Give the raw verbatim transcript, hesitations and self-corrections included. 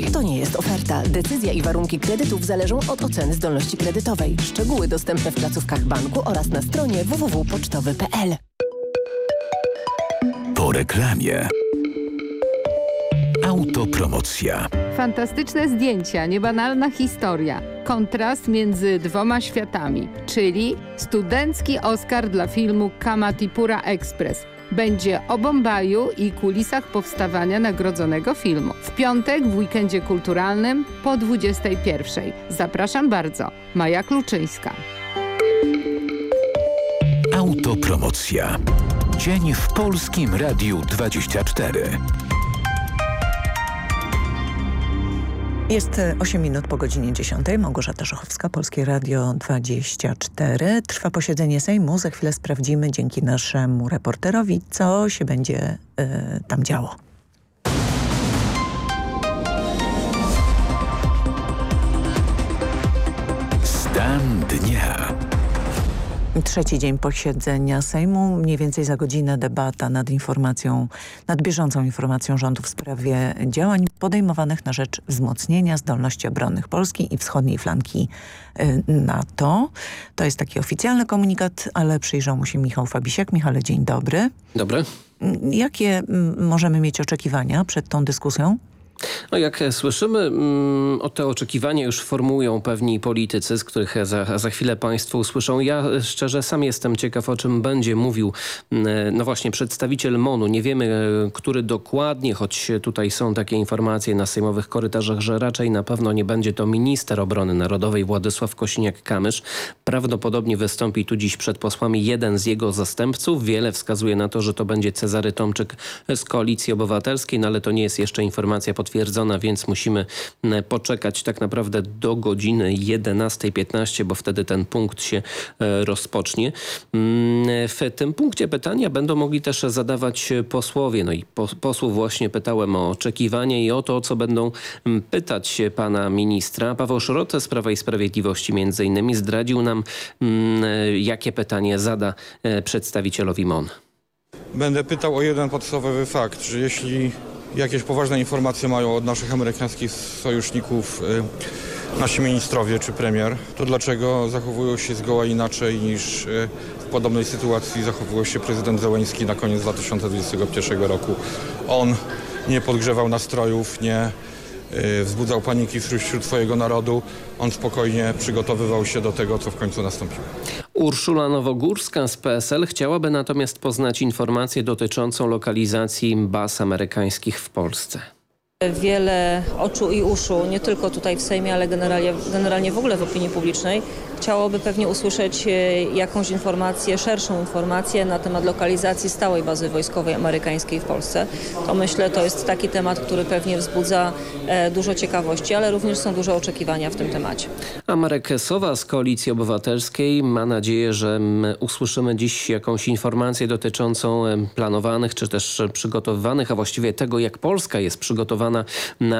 To nie jest oferta. Decyzja i warunki kredytów zależą od oceny zdolności kredytowej. Szczegóły dostępne w placówkach banku oraz na stronie w w w kropka pocztowy kropka p l. Po reklamie. Autopromocja. Fantastyczne zdjęcia, niebanalna historia. Kontrast między dwoma światami, czyli studencki Oscar dla filmu Kamatipura Express. Będzie o Bombaju i kulisach powstawania nagrodzonego filmu. W piątek w weekendzie kulturalnym po dwudziestej pierwszej. Zapraszam bardzo. Maja Kluczyńska. Autopromocja. Dzień w Polskim Radiu dwadzieścia cztery. Jest osiem minut po godzinie dziesiątej. Małgorzata Żochowska, Polskie Radio dwadzieścia cztery. Trwa posiedzenie Sejmu. Za chwilę sprawdzimy dzięki naszemu reporterowi, co się będzie y, tam działo. Stan dnia. Trzeci dzień posiedzenia Sejmu, mniej więcej za godzinę debata nad informacją, nad bieżącą informacją rządu w sprawie działań podejmowanych na rzecz wzmocnienia zdolności obronnych Polski i wschodniej flanki NATO. To jest taki oficjalny komunikat, ale przyjrzał mu się Michał Fabisiak. Michale, dzień dobry. Dobry. Jakie możemy mieć oczekiwania przed tą dyskusją? No jak słyszymy, o te oczekiwania już formułują pewni politycy, z których za, za chwilę państwo usłyszą. Ja szczerze sam jestem ciekaw, o czym będzie mówił no właśnie przedstawiciel MON-u. Nie wiemy, który dokładnie, choć tutaj są takie informacje na sejmowych korytarzach, że raczej na pewno nie będzie to minister obrony narodowej Władysław Kosiniak-Kamysz. Prawdopodobnie wystąpi tu dziś przed posłami jeden z jego zastępców. Wiele wskazuje na to, że to będzie Cezary Tomczyk z Koalicji Obywatelskiej, no ale to nie jest jeszcze informacja potwierdzona, więc musimy poczekać tak naprawdę do godziny jedenastej piętnaście, bo wtedy ten punkt się rozpocznie. W tym punkcie pytania będą mogli też zadawać posłowie. No i posłów właśnie pytałem o oczekiwania i o to, o co będą pytać pana ministra. Paweł Szrot z Prawa i Sprawiedliwości między innymi zdradził nam, jakie pytanie zada przedstawicielowi MON. Będę pytał o jeden podstawowy fakt, że jeśli jakieś poważne informacje mają od naszych amerykańskich sojuszników y, nasi ministrowie czy premier, to dlaczego zachowują się zgoła inaczej niż y, w podobnej sytuacji zachowują się prezydent Zełenski na koniec dwa tysiące dwudziestego pierwszego roku. On nie podgrzewał nastrojów, nie y, wzbudzał paniki wśród, wśród swojego narodu. On spokojnie przygotowywał się do tego, co w końcu nastąpiło. Urszula Nowogórska z P S L chciałaby natomiast poznać informację dotyczącą lokalizacji baz amerykańskich w Polsce. Wiele oczu i uszu, nie tylko tutaj w Sejmie, ale generalnie, generalnie w ogóle w opinii publicznej, chciałoby pewnie usłyszeć jakąś informację, szerszą informację na temat lokalizacji stałej bazy wojskowej amerykańskiej w Polsce. To myślę, to jest taki temat, który pewnie wzbudza dużo ciekawości, ale również są duże oczekiwania w tym temacie. A Marek Sowa z Koalicji Obywatelskiej ma nadzieję, że usłyszymy dziś jakąś informację dotyczącą planowanych czy też przygotowywanych, a właściwie tego, jak Polska jest przygotowana na